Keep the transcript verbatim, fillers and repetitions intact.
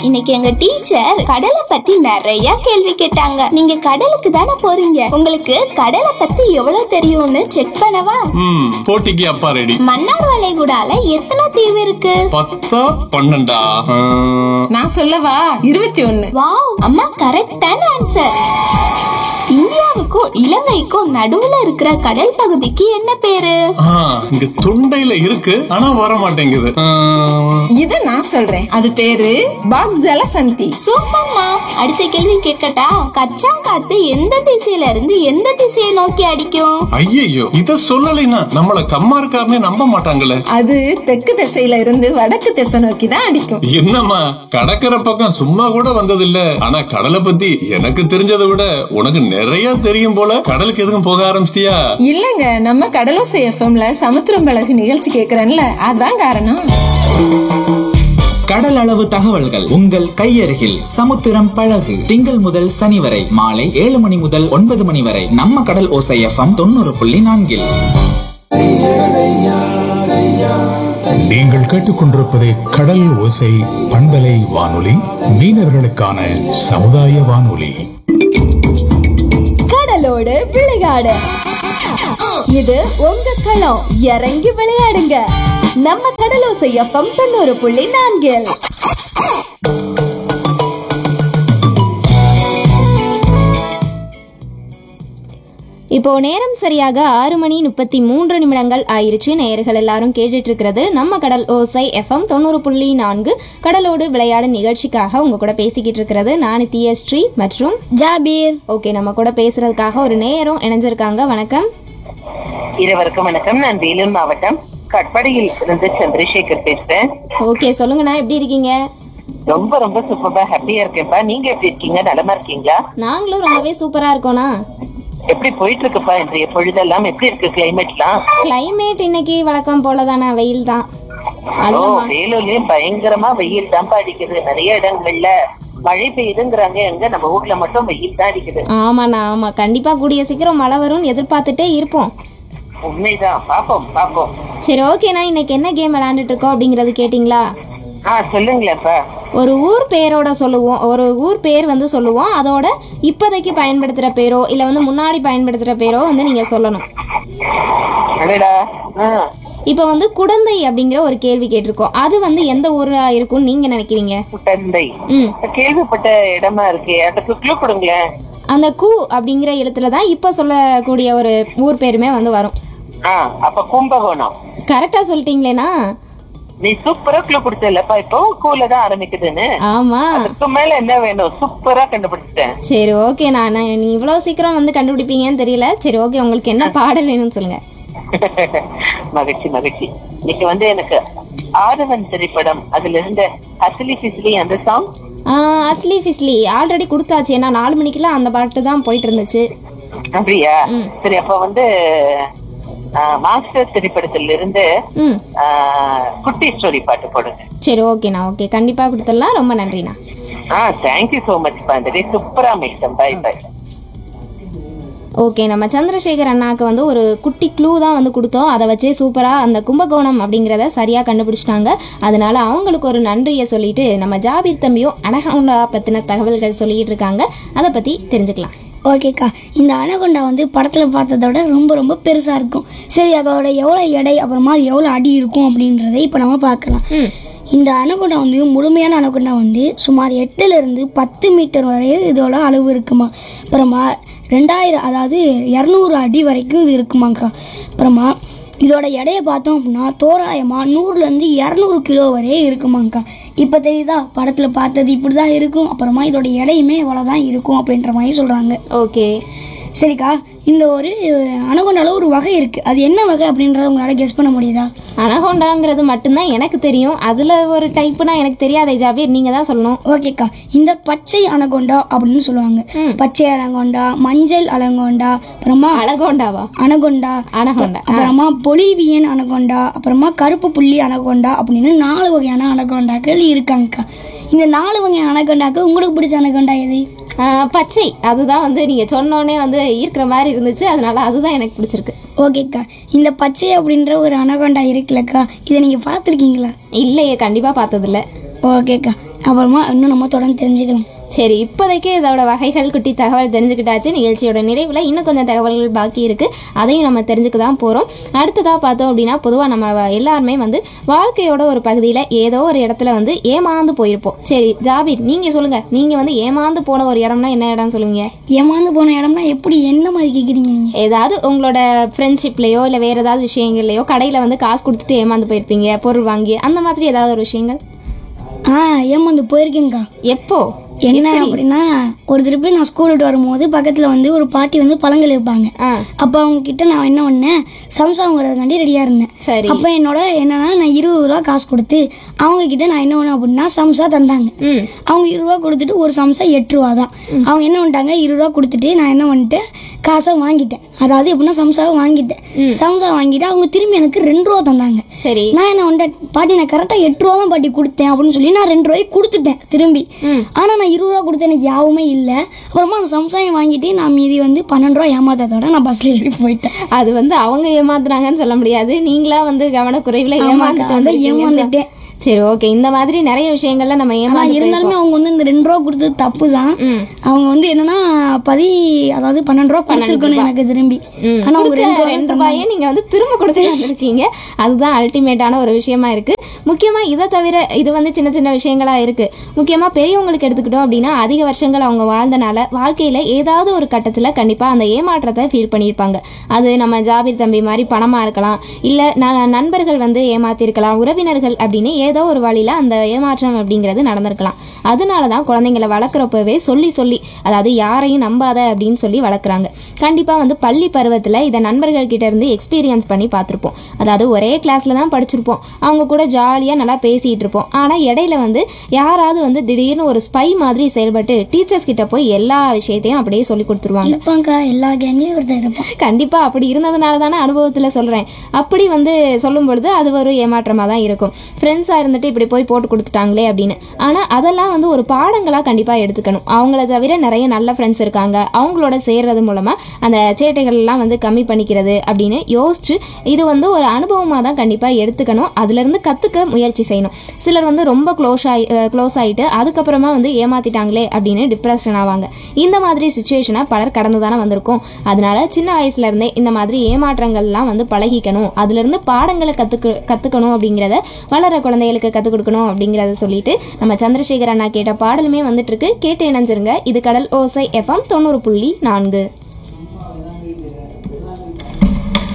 இன்னைக்கு எங்க டீச்சர் கடலை பத்தி நிறைய கேள்வி கேட்டாங்க. நீங்க கடலுக்கு தானே போறீங்க, உங்களுக்கு கடலை பத்தி எவ்வளவு தெரியும்னு செக் பண்ணவா? ம், போட்டிக்கு அப்பா ரெடி. மன்னார் வளைகுடால எத்தனை தீவு இருக்கு? பத்தா பன்னெண்டா? நான் சொல்லவா? இருபத்தி ஒண்ணு. வாவ், அம்மா கரெக்டான ஆன்சர். இந்தியாவுக்கும் இலங்கைக்கும் நடுவுல இருக்கிற கடல் பகுதிக்கு என்ன பேரு? இங்க தொண்டையில இருக்கு, ஆனா வர மாட்டேங்குது. இது நான் சொல்றேன், அது பேரு பாக் ஜலசந்தி. சூப்பர்மா. அடுத்த கேள்வி கேட்கட்டா? கச்சாங்காத்து எந்த திசையில இருந்து எந்த திசையை நோக்கி அடிக்கும்? ஐயோ, இத சொல்லலைன்னா நம்மள கம்மாருக்காரனே நம்ப மாட்டாங்களே. அது தெற்கு திசையில இருந்து வடக்கு திசை நோக்கி தான் அடிக்கும். என்னம்மா, கடற்கரை பக்கம் சும்மா கூட வந்தது இல்ல, ஆனா கடலை பத்தி எனக்கு தெரிஞ்சதை விட உனக்கு நிறைய தெரியும் போல. கடலுக்கு எதுவும் போக ஆரம்பிச்சிட்டியா? இல்லங்க, நம்ம கடலோசை எஃப்எம்ல சமுத்திரம் பழகு நிகழ்ச்சி கேக்குறேன்ல, அதான் காரணம். கடல் அளவு தகவல்கள் உங்கள் கையருகில். சமுத்திரம் பழகு திங்கள் முதல் சனி வரை மாலை ஏழு மணி முதல் ஒன்பது மணி வரை நம்ம கடல் ஓசை எஃப்எம் தொண்ணூறு புள்ளி நான்கில். நீங்கள் கேட்டுக்கொண்டிருப்பது கடல் ஓசை பண்பலை வானொலி, மீனவர்களுக்கான சமுதாய வானொலி. கடலோடு விளையாடு, இது உங்க களம். இறங்கி விளையாடுங்க, நம்ம கடலோசை எஃப்எம் தொண்ணூறு புள்ளி நான்கில். இப்போ நேரம் சரியாக ஆறு மணி முப்பத்தி மூன்று நிமிடங்கள் ஆயிருச்சு. நேயர்கள் எல்லாரும் கேட்டுட்டு இருக்கிறது நம்ம கடல் ஓசை எஃப்எம் தொண்ணூறு புள்ளி நான்கு கடலோடு விளையாடு நிகழ்ச்சிக்காக உங்க கூட பேசிக்கிட்டு இருக்கிறது நான் தியஸ்ரீ மற்றும் ஜாபீர். ஓகே, நம்ம கூட பேசுறதுக்காக ஒரு நேரம் இணைஞ்சிருக்காங்க. வணக்கம். இருவருக்கும் வணக்கம். நான் வேலூர் மாவட்டம் கட்பாடியில் இருந்து சந்திரசேகர் பேசுறேன். ஓகே, சொல்லுங்கண்ணா, எப்படி இருக்கீங்க? ரொம்ப ரொம்ப சூப்பரா ஹாப்பியா இருக்கேன்ப்பா. நீங்க எப்படி இருக்கீங்க? நலமா இருக்கீங்களா? நாங்களும் ரொம்பவே சூப்பரா இருக்கோம்ண்ணா. எப்படி போயிட்டு இருக்குப்பா இன்றைய பொழுதெல்லாம்? எப்படி இருக்கு கிளைமேட்லாம்? கிளைமேட் இன்னைக்கு வழக்கம் போலதானா, வெயில் தான். வேலூர்லயும் பயங்கரமா வெயில் தான்ப்பா அடிக்குது. நிறைய இடங்கள்ல மழை பெய்யுதுங்கிறாங்க, எங்க நம்ம ஊர்ல மட்டும் வெயில் தான் அடிக்குது. ஆமாண்ணா, ஆமா, கண்டிப்பா கூடிய சீக்கிரம் மழை வரும்னு எதிர்பார்த்துட்டே இருப்போம். உண்மைதான், பாப்போம் பாப்போம். சரி, ஓகேண்ணா, இன்னைக்கு என்ன கேம் விளையாண்டுட்டு இருக்கோம் அப்படிங்கறது கேட்டீங்களா? ஆ, சொல்லுங்களேப்பா. ஒரு ஊர் பேரோட சொல்லுவோம், ஒரு ஊர் பேர் வந்து சொல்லுவோம், அதோட இப்போதைக்கு பயன்படுத்துற பேரோ இல்ல வந்து முன்னாடி பயன்படுத்துற பேரோ வந்து நீங்க சொல்லணும். இப்ப வந்து குடந்தை அப்படிங்கிற ஒரு கேள்வி கேட்டிருக்கோம், அது வந்து எந்த ஊரா இருக்கும்னு நீங்க நினைக்கிறீங்க? குடந்தை கேள்விப்பட்ட இடமா இருக்கு, அதுக்கு க்ளூ கொடுங்களேன். அந்த கு அப்படிங்கிற எழுத்துலதான் இப்ப சொல்லக்கூடிய ஒரு ஊர் பேருமே வந்து வரும். அப்ப கும்பகோணம். கரெக்டா சொல்லிட்டீங்களேனா? நீ சூப்பரா க்ளூ கொடுத்தல்லப்பா. இப்போ கூல தான் ஆரம்பிக்குதுன்னு. ஆமா, அதுக்கு மேல என்ன வேணும்? சூப்பரா கண்டுபிடிச்சிட்டேன். சரி, ஓகே, நான் நீ இவ்வளவு சீக்கிரம் வந்து கண்டுபிடிப்பீங்கன்னு தெரியல. சரி, ஓகே, உங்களுக்கு என்ன பாடல் வேணும்னு சொல்லுங்க. மகிழ்ச்சி மகிழ்ச்சி. இன்னைக்கு வந்து எனக்கு ஆதவன் திரைப்படம், அதுல இருந்த அஸ்லி ஃபிஸ்லி அந்த சாங். அஸ்லி ஃபிஸ்லி ஆல்ரெடி கொடுத்தாச்சு, ஏன்னா நாலு மணிக்கெல்லாம் அந்த பாட்டு தான் போயிட்டு இருந்துச்சு. அப்படியா? சரி, அப்ப வந்து மாஸ்டர் திரைப்படத்துல இருந்து குட்டி ஸ்டோரி பாட்டு போடுங்க. சரி, ஓகேண்ணா, ஓகே, கண்டிப்பா கொடுத்துடலாம். ரொம்ப நன்றிண்ணா. ஆ, தேங்க்யூ சோ மச் பாண்டே. சூப்பரா மேடம். By by. ஓகே, நம்ம சந்திரசேகர் அண்ணாக்கு வந்து ஒரு குட்டி க்ளூ தான் வந்து கொடுத்தோம், அதை வச்சே சூப்பராக அந்த கும்பகோணம் அப்படிங்கிறத சரியாக கண்டுபிடிச்சிட்டாங்க. அதனால அவங்களுக்கு ஒரு நன்றியை சொல்லிட்டு நம்ம ஜாபீர் தம்பியும் அனகொண்டா பற்றின தகவல்கள் சொல்லிட்டு இருக்காங்க, அதை பற்றி தெரிஞ்சுக்கலாம். ஓகேக்கா, இந்த அனகொண்டா வந்து படத்தில் பார்த்ததோட ரொம்ப ரொம்ப பெருசாக இருக்கும். சரி, அதோட எவ்வளோ எடை அப்புறமா அது எவ்வளோ அடி இருக்கும் அப்படின்றத இப்போ நம்ம பார்க்கலாம். இந்த அனகொண்டா வந்து முழுமையான அனகொண்டா வந்து சுமார் எட்டுலேருந்து பத்து மீட்டர் வரையும் இதோட அளவு இருக்குமா. அப்புறமா ரெண்டாயிரம் அதாவது இரநூறு அடி வரைக்கும் இது இருக்குமாக்கா. அப்புறமா இதோட எடையை பார்த்தோம் அப்படின்னா தோராயமாக நூறுலேருந்து இரநூறு கிலோ வரையே இருக்குமாங்க்கா. இப்போ தெரியுதா, படத்தில் பார்த்தது இப்படி தான் இருக்கும், அப்புறமா இதோட எடையுமே இவ்வளோதான் இருக்கும் அப்படின்ற மாதிரி சொல்கிறாங்க. ஓகே, சரிக்கா, இந்த ஒரு அனகொண்டால ஒரு வகை இருக்குது, அது என்ன வகை அப்படின்றத உங்களால் கெஸ் பண்ண முடியுதா? அனகொண்டாங்கிறது மட்டும்தான் எனக்கு தெரியும், அதில் ஒரு டைப்புனா எனக்கு தெரியாதே ஜாபீர், நீங்கள் தான் சொல்லணும். ஓகேக்கா, இந்த பச்சை அனகொண்டா அப்படின்னு சொல்லுவாங்க. பச்சை அனகொண்டா, மஞ்சள் அனகொண்டா, அப்புறமா அனகொண்டாவா அனகொண்டா அனகொண்டா அப்புறமா பொலிவியன் அனகொண்டா, அப்புறமா கருப்பு புள்ளி அனகொண்டா அப்படின்னு நாலு வகையான அனகொண்டாக்கள் இருக்காங்கக்கா. இந்த நாலு வகையான அனகொண்டாக்கள் உங்களுக்கு பிடிச்ச அனகொண்டா எது? பச்சை, அதுதான் வந்து நீங்கள் சொன்னோன்னே வந்து ஈர்க்கிற மாதிரி இருந்துச்சு, அதனால அதுதான் எனக்கு பிடிச்சிருக்கு. ஓகேக்கா, இந்த பச்சை அப்படின்ற ஒரு அனகொண்டா இருக்குல்லக்கா, இதை நீங்கள் பார்த்துருக்கீங்களா? இல்லையே, கண்டிப்பாக பார்த்ததில்ல. ஓகேக்கா, அப்புறமா இன்னும் நம்ம தொடர்ந்து தெரிஞ்சுக்கலாம். சரி, இப்போதைக்கு இதோட வகைகள் குட்டி தகவல் தெரிஞ்சுக்கிட்டாச்சு. நிகழ்ச்சியோட நிறைவில் இன்னும் கொஞ்சம் தகவல்கள் பாக்கி இருக்குது, அதையும் நம்ம தெரிஞ்சுக்க தான் போகிறோம். அடுத்ததாக பார்த்தோம் அப்படின்னா, பொதுவாக நம்ம எல்லாருமே வந்து வாழ்க்கையோட ஒரு பகுதியில் ஏதோ ஒரு இடத்துல வந்து ஏமாந்து போயிருப்போம். சரி ஜாபீர், நீங்கள் சொல்லுங்கள், நீங்கள் வந்து ஏமாந்து போன ஒரு இடம்னா என்ன இடம் சொல்லுவீங்க? ஏமாந்து போன இடம்னா எப்படி, என்ன மாதிரி கேட்குறீங்க நீங்கள்? ஏதாவது உங்களோட ஃப்ரெண்ட்ஷிப்லேயோ இல்லை வேறு ஏதாவது விஷயங்கள்லையோ கடையில் வந்து காசு கொடுத்துட்டு ஏமாந்து போயிருப்பீங்க, பொருள் வாங்கி, அந்த மாதிரி ஏதாவது ஒரு விஷயங்கள்? ஆ ஏமாந்து போயிருக்கேங்க்கா. எப்போ? என்ன அப்படின்னா, ஒரு திருப்பி நான் ஸ்கூல் விட்டு வரும்போது பக்கத்தில் வந்து ஒரு பாட்டி வந்து பழங்கள் வைப்பாங்க. அப்போ அவங்க கிட்ட நான் என்ன பண்ணேன், சம்சா வாங்குறதுக்காண்டி ரெடியாக இருந்தேன். சரி. அப்போ என்னோட என்னன்னா, நான் இருபது ரூபா காசு கொடுத்து அவங்க கிட்ட நான் என்ன பண்ணேன் அப்படின்னா சம்சா தந்தாங்க. அவங்க இருபது ரூபா கொடுத்துட்டு ஒரு சம்சா எட்டு ரூபா தான். அவங்க என்ன பண்ணிட்டாங்க, இருபது ரூபா கொடுத்துட்டு நான் என்ன பண்ணிட்டேன், காசை வாங்கிட்டேன். அதாவது எப்படின்னா சம்சாவை வாங்கிட்டேன். சம்சா வாங்கிட்டு அவங்க திரும்பி எனக்கு ரெண்டு ரூபா தந்தாங்க. சரி. நான் என்ன பண்ணிட்டேன், பாட்டி நான் கரெக்டாக எட்டு ரூபா தான் பாட்டி கொடுத்தேன் அப்படின்னு சொல்லி நான் ரெண்டு ரூபாய் கொடுத்துட்டேன் திரும்பி. ஆனால் நான் இருபது ரூபா கொடுத்து எனக்கு யாவுமே இல்லை. அப்புறமா அந்த சம்சாயம் வாங்கிட்டு நான் மீதி வந்து பன்னெண்டு ரூபா ஏமாத்தத்தோட நான் பஸ்ல ஏறி போயிட்டேன். அது வந்து அவங்க ஏமாத்துறாங்கன்னு சொல்ல முடியாது, நீங்களா வந்து கவனக்குறைவில் ஏமாந்துட்டு வந்து ஏமாந்துட்டேன். சரி, ஓகே. இந்த மாதிரி நிறைய விஷயங்கள்ல நம்ம ஏமா இருந்தாலுமே அவங்க வந்து இந்த ரெண்டு ரூபா கொடுத்தது தப்பு தான். அவங்க வந்து என்னன்னா பதி அதாவது பன்னெண்டு ரூபா கொடுத்துருக்கணும் எனக்கு திரும்பி. ஆனா அவங்க ரெண்டு ரூபாயே நீங்க வந்து திரும்ப கொடுத்து வந்திருக்கீங்க. அதுதான் அல்டிமேட்டான ஒரு விஷயமா இருக்கு. முக்கியமா இதை தவிர இது வந்து சின்ன சின்ன விஷயங்களா இருக்கு. முக்கியமா பெரியவங்களுக்கு எடுத்துக்கிட்டோம் அப்படின்னா, அதிக வருஷங்கள் அவங்க வாழ்ந்தனால வாழ்க்கையில ஏதாவது ஒரு கட்டத்துல கண்டிப்பா அந்த ஏமாற்றத்தை ஃபீல் பண்ணியிருப்பாங்க. அது நம்ம ஜாபீர் தம்பி மாதிரி பணமா இருக்கலாம், இல்ல நண்பர்கள் வந்து ஏமாத்திருக்கலாம், உறவினர்கள் அப்படின்னு ஏதோ ஒரு வழியில அந்த ஏமாற்றம் அப்படிங்கிறது நடந்திருக்கலாம். அதனால தான் குழந்தைங்களை வளர்க்குறப்பவே சொல்லி சொல்லி, அதாவது யாரையும் நம்பாத அப்படின்னு சொல்லி வளர்க்குறாங்க. கண்டிப்பாக வந்து பள்ளி பருவத்தில் இதை நண்பர்கள் கிட்ட இருந்து எக்ஸ்பீரியன்ஸ் பண்ணி பார்த்துருப்போம். அதாவது ஒரே கிளாஸில் தான் படிச்சிருப்போம், அவங்க கூட ஜாலியாக நல்லா பேசிகிட்டு இருப்போம். ஆனால் இடையில வந்து யாராவது வந்து திடீர்னு ஒரு ஸ்பை மாதிரி செயல்பட்டு டீச்சர்ஸ் கிட்ட போய் எல்லா விஷயத்தையும் அப்படியே சொல்லி கொடுத்துருவாங்க. எல்லா கேங்லையும் ஒருத்தர் இருப்பான். கண்டிப்பாக அப்படி இருந்ததுனால தானே அனுபவத்தில் சொல்கிறேன். அப்படி வந்து சொல்லும் பொழுது அது ஒரு ஏமாற்றமாக தான் இருக்கும். ஃப்ரெண்ட்ஸாக இருந்துட்டு இப்படி போய் போட்டு கொடுத்துட்டாங்களே அப்படின்னு. ஆனால் அதெல்லாம் வந்து ஒரு பாடங்களாக கண்டிப்பாக எடுத்துக்கணும். அவங்கள தவிர நிறைய நல்ல ஃப்ரெண்ட்ஸ் இருக்காங்க, அவங்களோட சேர்றது மூலமாக அந்த சேட்டைகள் எல்லாம் வந்து கம்மி பண்ணிக்கிறது அப்படின்னு யோசிச்சு இது வந்து ஒரு அனுபவமாக தான் கண்டிப்பாக எடுத்துக்கணும். அதுலேருந்து கற்றுக்க முயற்சி செய்யணும். சிலர் வந்து ரொம்ப க்ளோஸ் ஆகி க்ளோஸ் ஆகிட்டு அதுக்கப்புறமா வந்து ஏமாத்திட்டாங்களே அப்படின்னு டிப்ரெஷன் ஆவாங்க. இந்த மாதிரி சுச்சுவேஷனை பலர் கடந்து தானே வந்திருக்கோம். அதனால சின்ன வயசுலேருந்தே இந்த மாதிரி ஏமாற்றங்கள்லாம் வந்து பழகிக்கணும், அதுலேருந்து பாடங்களை கற்றுக்க கற்றுக்கணும் அப்படிங்கிறத வளர குழந்தைகளுக்கு கற்றுக் கொடுக்கணும் அப்படிங்கிறத சொல்லிட்டு நம்ம சந்திரசேகர் அண்ணா கேட்ட பாடலுமே வந்துட்டு இருக்கு. கேட்டு இணைஞ்சிருங்க. இது கடல் ஓசை எஃப்எம் தொண்ணூறு புள்ளி நான்கு.